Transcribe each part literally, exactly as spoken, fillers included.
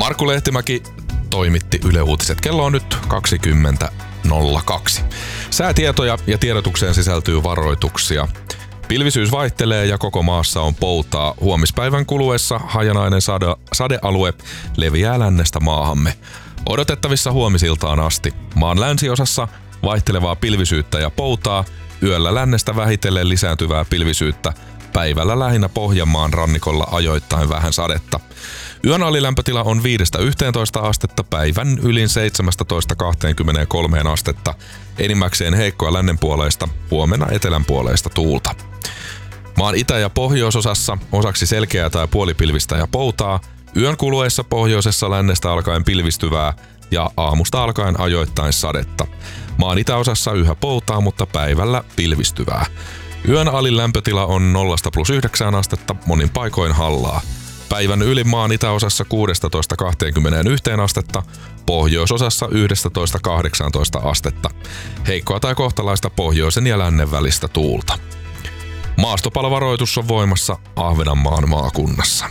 Markku Lehtimäki toimitti Yle Uutiset. Kello on nyt kaksikymmentä nolla kaksi. Säätietoja ja tiedotukseen sisältyy varoituksia. Pilvisyys vaihtelee ja koko maassa on poutaa. Huomispäivän kuluessa hajanainen sade, sadealue leviää lännestä maahamme. Odotettavissa huomisiltaan asti. Maan länsiosassa vaihtelevaa pilvisyyttä ja poutaa, yöllä lännestä vähitellen lisääntyvää pilvisyyttä, päivällä lähinnä Pohjanmaan rannikolla ajoittain vähän sadetta. Yön alilämpötila on viidestä yhteentoista astetta, päivän ylin seitsemästätoista kaksikymmentäkolme astetta. Enimmäkseen heikkoa lännenpuoleista, huomenna etelänpuoleista tuulta. Maan itä- ja pohjoisosassa osaksi selkeää tai puolipilvistä ja poutaa, yön kuluessa pohjoisessa lännestä alkaen pilvistyvää ja aamusta alkaen ajoittain sadetta. Maan itäosassa yhä poutaa, mutta päivällä pilvistyvää. Yön alilämpötila on nollasta plus yhdeksään astetta, monin paikoin hallaa. Päivän yli maan itäosassa kuudestatoista kaksikymmentäyksi astetta, pohjoisosassa yhdestätoista kahdeksaantoista astetta. Heikkoa tai kohtalaista pohjoisen ja lännen välistä tuulta. Maastopalovaroitus on voimassa Ahvenanmaan maakunnassa.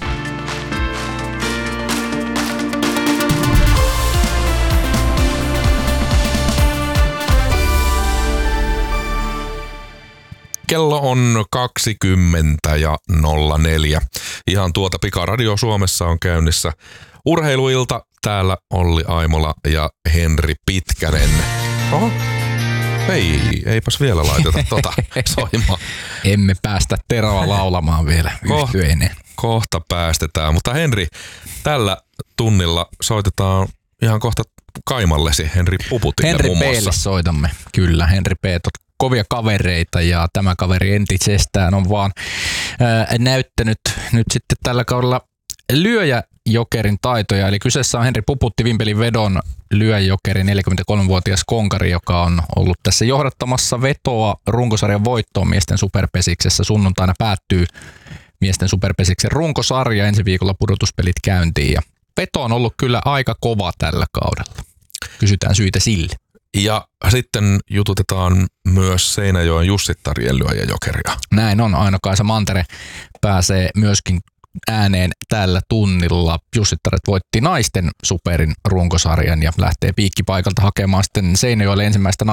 Kello on kaksikymmentä ja nolla neljä. Ihan tuota pikaradio Suomessa on käynnissä urheiluilta. Täällä Olli Aimola ja Henri Pitkänen. Oho. Ei, eipäs vielä laiteta tota soimaan. Emme päästä Teroa laulamaan vielä yhtyeineen. Kohta päästetään, mutta Henri, tällä tunnilla soitetaan ihan kohta kaimallesi Henri Puputille Henri muun muassa. P:lle soitamme, kyllä. Henri P. kovia kavereita ja tämä kaveri entisestään on vaan ää, näyttänyt nyt sitten tällä kaudella lyöjäjokerin taitoja. Eli kyseessä on Henri Puputti, Vimpelin vedon lyöjäjokeri, neljäkymmentäkolmevuotias konkari, joka on ollut tässä johdattamassa vetoa runkosarjan voittoon miesten superpesiksessä. Sunnuntaina päättyy miesten superpesiksen runkosarja, ensi viikolla pudotuspelit käyntiin ja veto on ollut kyllä aika kova tällä kaudella. Kysytään syitä sille. Ja sitten jututetaan myös Seinäjoen Jussittarien lyöjäjokeria. Näin on. Aino-Kaisa Mantere pääsee myöskin ääneen tällä tunnilla. Jussittaret voitti naisten superin runkosarjan ja lähtee piikkipaikalta hakemaan sitten Seinäjoelle ensimmäistä